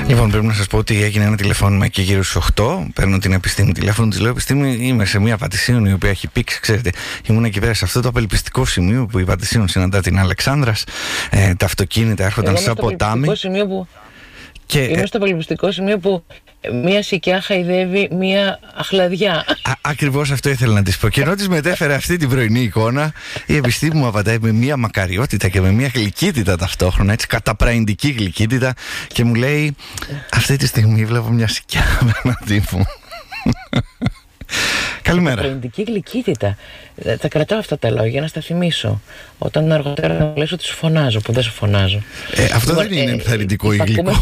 Λοιπόν, πρέπει να σας πω ότι έγινε ένα τηλεφώνημα εκεί γύρω στους 8. Παίρνω την επιστήμη τηλέφωνο, της λέω: Επιστήμη, είμαι σε μια Πατησίων η οποία έχει πήξει. Ξέρετε, ήμουν εκεί πέρα σε αυτό το απελπιστικό σημείο που η Πατησίων συναντά την Αλεξάνδρας. Τα αυτοκίνητα έρχονταν σαν ποτάμι. Είμαι στο απελπιστικό σημείο που μία σικιά χαϊδεύει μία αχλαδιά. Ακριβώς αυτό ήθελα να της πω. Και ενώ της μετέφερε αυτή την πρωινή εικόνα, η επιστήμη μου απαντάει με μία μακαριότητα και με μία γλυκύτητα ταυτόχρονα, έτσι καταπραϊντική γλυκύτητα, και μου λέει: αυτή τη στιγμή βλέπω μια σικιά απέναντί μου. Καλημέρα. Καταπραϊντική γλυκύτητα. Θα κρατάω αυτά τα λόγια να στα θυμίσω. Όταν αργότερα να μου λες ότι σου φωνάζω, που δεν σου φωνάζω. Αυτό δεν είναι ενθαρρυντικό ή γλυκό.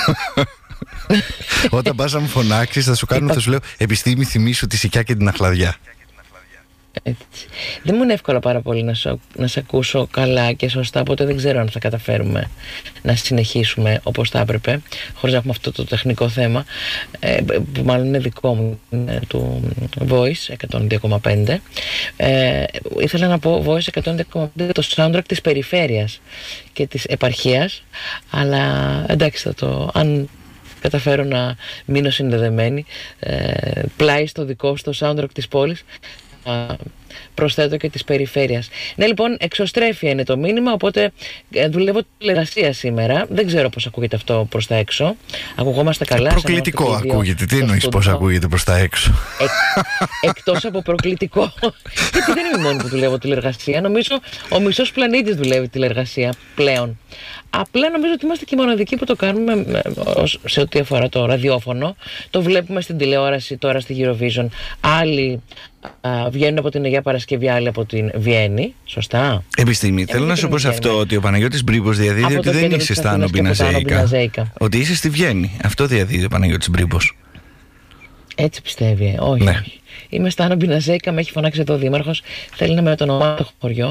Όταν πας να μου φωνάξεις, θα σου κάνουν, θα σου λέω: επιστήμη, θυμίσου τη σικιά και την αχλαδιά. Έτσι. Δεν μου είναι εύκολο πάρα πολύ να σε ακούσω καλά και σωστά, οπότε δεν ξέρω αν θα καταφέρουμε να συνεχίσουμε όπως θα έπρεπε, χωρίς να έχουμε αυτό το τεχνικό θέμα, που μάλλον είναι δικό μου, του Voice 102,5. Ήθελα να πω Voice 102,5, το soundtrack της περιφέρειας και της επαρχίας, αλλά εντάξει, αν καταφέρω να μείνω συνδεδεμένη πλάι στο δικό στο soundtrack της πόλης, προσθέτω και της περιφέρειας. Ναι, λοιπόν, εξωστρέφεια είναι το μήνυμα, οπότε δουλεύω τηλεργασία σήμερα. Δεν ξέρω πώς ακούγεται αυτό προς τα έξω. Ακουγόμαστε καλά? Προκλητικό ακούγεται. Τι εννοείς πώς ακούγεται προς τα έξω? Εκτός από προκλητικό. Γιατί δεν είμαι μόνη που δουλεύω τηλεργασία. Νομίζω ο μισός πλανήτης δουλεύει τηλεργασία πλέον. Απλά νομίζω ότι είμαστε και οι μοναδικοί που το κάνουμε σε ό,τι αφορά το ραδιόφωνο. Το βλέπουμε στην τηλεόραση τώρα στη Eurovision. Άλλοι βγαίνουν από την Αγία Παρασκευή, άλλοι από την Βιέννη. Σωστά. Επιστήμη, θέλω να σου πω σε αυτό ότι ο Παναγιώτης Μπρίμπος διαδίδει ότι δεν είσαι στα Άνω Μπιναζέικα. Ότι είσαι στη Βιέννη. Αυτό διαδίδει ο Παναγιώτης Μπρίμπος. Έτσι πιστεύει? Όχι, ναι. Όχι. Είμαι στα Άνω Μπιναζέικα, με έχει φωνάξει εδώ ο δήμαρχος. Θέλει να με ονομάσει το χωριό.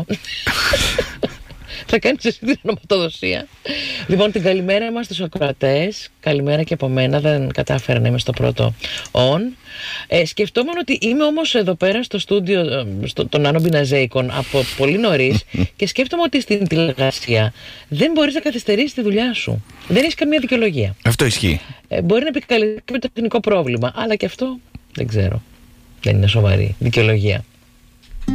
Θα κάνεις εσύ την ονοματοδοσία. Λοιπόν, την καλημέρα μας στους ακροατές. Καλημέρα και από μένα. Δεν κατάφερα να είμαι στο πρώτο on. Σκεφτόμουν ότι είμαι όμως εδώ πέρα στο στούντιο των Άνω Μπιναζέικων από πολύ νωρίς και σκέφτομαι ότι στην τηλεργασία δεν μπορείς να καθυστερήσεις τη δουλειά σου. Δεν έχεις καμία δικαιολογία. Αυτό ισχύει. Μπορεί να επικαλεστεί με το τεχνικό πρόβλημα, αλλά και αυτό δεν ξέρω. Δεν είναι σοβαρή δικαιολογία.